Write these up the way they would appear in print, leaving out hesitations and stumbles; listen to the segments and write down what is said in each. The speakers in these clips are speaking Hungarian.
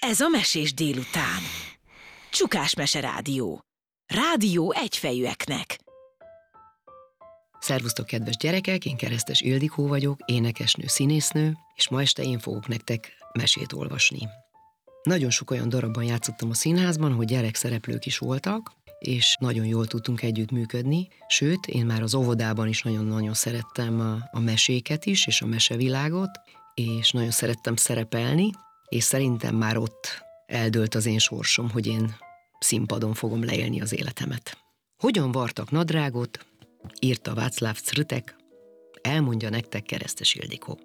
Ez a Mesés délután. Csukás Mese Rádió. Rádió egyfejűeknek. Szervusztok, kedves gyerekek, én Keresztes Ildikó vagyok, énekesnő, színésznő, és ma este én fogok nektek mesét olvasni. Nagyon sok olyan darabban játszottam a színházban, hogy gyerekszereplők is voltak, és nagyon jól tudtunk együttműködni, sőt, én már az óvodában is nagyon-nagyon szerettem a meséket is, és a mesevilágot, és nagyon szerettem szerepelni, és szerintem már ott eldőlt az én sorsom, hogy én színpadon fogom leélni az életemet. Hogyan vartak nadrágot, írta Václav Crtek, elmondja nektek Keresztes Ildikó.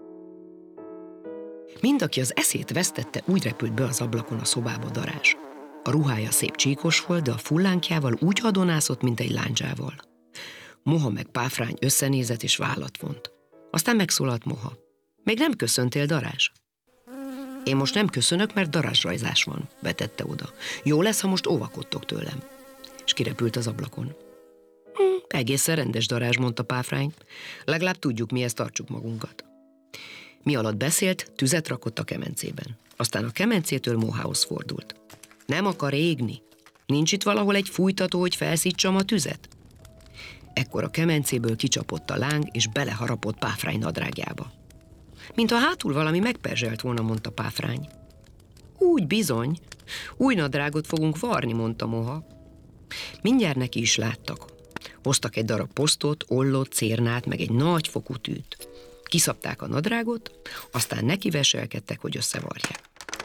Mindaki az eszét vesztette, úgy repült be az ablakon a szobába Darázs. A ruhája szép csíkos volt, de a fullánkjával úgy hadonászott, mint egy lándzsával. Moha meg Páfrány összenézett és vállat vont. Aztán megszólalt Moha. Még nem köszöntél, Darázs? Én most nem köszönök, mert darázsrajzás van, vetette oda. Jó lesz, ha most óvakodtok tőlem. És kirepült az ablakon. Egészen rendes, Darázs, mondta Páfrány. Legalább tudjuk, mihez tartsuk magunkat. Mi alatt beszélt, tüzet rakott a kemencében. Aztán a kemencétől Mohához fordult. Nem akar égni? Nincs itt valahol egy fújtató, hogy felszítsam a tüzet? Ekkor a kemencéből kicsapott a láng, és beleharapott Páfrány nadrágjába. Mintha hátul valami megperzselt volna, mondta Páfrány. Úgy bizony, új nadrágot fogunk varni, mondta Moha. Mindjárt neki is láttak. Hoztak egy darab posztot, ollót, cérnát, meg egy nagy fokú tűt. Kiszabták a nadrágot, aztán neki veselkedtek, hogy összevarják.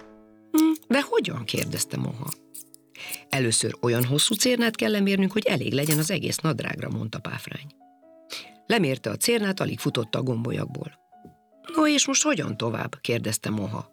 De hogyan? kérdezte Moha. Először olyan hosszú cérnát kell lemérnünk, hogy elég legyen az egész nadrágra, mondta Páfrány. Lemérte a cérnát, alig futotta a gombolyagból. No, és most hogyan tovább? kérdezte Moha.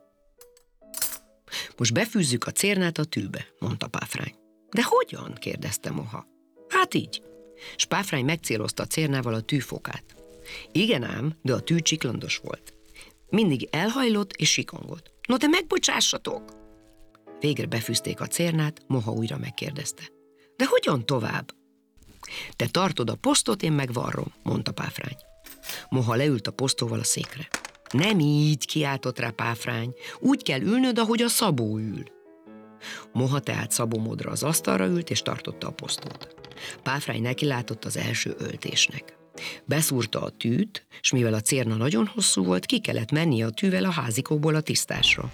Most befűzzük a cérnát a tűbe, mondta Páfrány. De hogyan? kérdezte Moha. Hát így. S Páfrány megcélozta a cérnával a tűfokát. Igen ám, de a tű csiklandos volt. Mindig elhajlott és sikongott. No, de megbocsássatok! Végre befűzték a cérnát, Moha újra megkérdezte. De hogyan tovább? Te tartod a posztot, én megvarrom, mondta Páfrány. Moha leült a posztóval a székre. Nem így, kiáltott rá Páfrány. Úgy kell ülnöd, ahogy a szabó ül. Moha tehát szabómódra az asztalra ült, és tartotta a posztót. Páfrány nekilátott az első öltésnek. Beszúrta a tűt, s mivel a cérna nagyon hosszú volt, ki kellett mennie a tűvel a házikóból a tisztásra.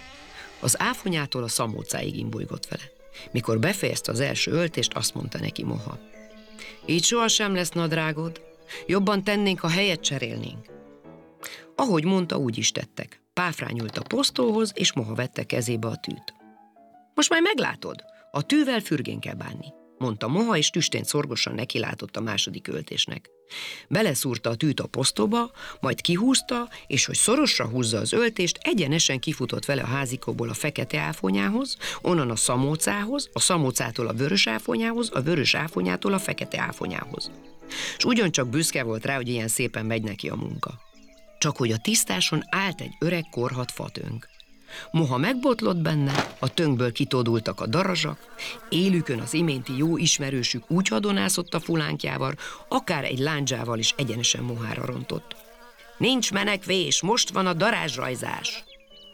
Az áfonyától a szamócáig imbolygott vele. Mikor befejezte az első öltést, azt mondta neki Moha. Így sohasem lesz nadrágod, jobban tennénk, ha helyet cserélnénk. Ahogy mondta, úgy is tettek. Páfrány ült a posztóhoz, és Moha vette kezébe a tűt. Most majd meglátod, a tűvel fürgén kell bánni, mondta Moha, és tüstént szorgosan nekilátott a második öltésnek. Beleszúrta a tűt a posztóba, majd kihúzta, és hogy szorosra húzza az öltést, egyenesen kifutott vele a házikóból a fekete áfonyához, onnan a szamócához, a szamócától a vörös áfonyához, a vörös áfonyától a fekete áfonyához. És ugyancsak büszke volt rá, hogy ilyen szépen megy neki a munka. Csak hogy a tisztáson állt egy öreg korhadt fatönk. Moha megbotlott benne, a töngből kitódultak a darazsak, élükön az iménti jó ismerősük úgy hadonászott a fulánkjával, akár egy lándzsával is egyenesen Mohára rontott. Nincs menekvés, most van a darázsrajzás!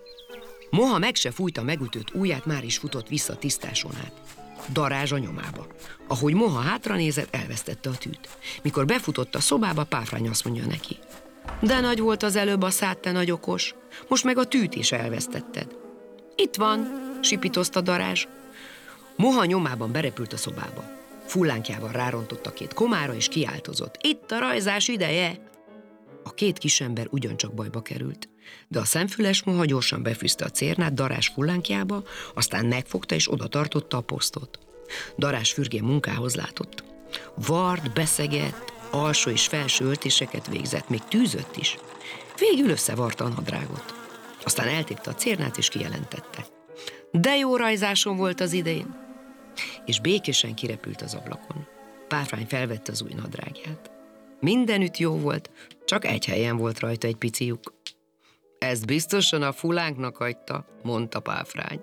Moha meg se fújta megütött ujját, már is futott vissza a tisztáson át. Darázs a nyomába. Ahogy Moha hátranézett, elvesztette a tűt. Mikor befutott a szobába, Páfrány azt mondja neki. De nagy volt az előbb a szád, te nagy okos, most meg a tűt is elvesztetted. Itt van, sipítozta Darázs. Moha nyomában berepült a szobába. Fullánkjával rárontott a két komára, és kiáltozott. Itt a rajzás ideje! A két kisember ugyancsak bajba került, de a szemfüles Moha gyorsan befűzte a cérnát Darázs fullánkjába, aztán megfogta és oda tartotta a posztot. Darázs fürgén munkához látott. Vart, beszegett, alsó és felső öltéseket végzett, még tűzött is. Végül összevarta a nadrágot. Aztán eltépte a cérnát és kijelentette. De jó rajzásom volt az idején! És békésen kirepült az ablakon. Páfrány felvette az új nadrágját. Mindenütt jó volt, csak egy helyen volt rajta egy pici lyuk. Ezt biztosan a fulánknak hagyta, mondta Páfrány.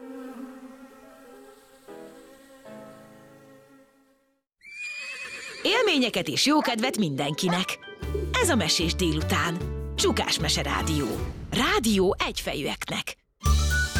Élményeket és jókedvet mindenkinek. Ez a Mesés délután. Csukás Mese Rádió. Rádió egyfejűeknek.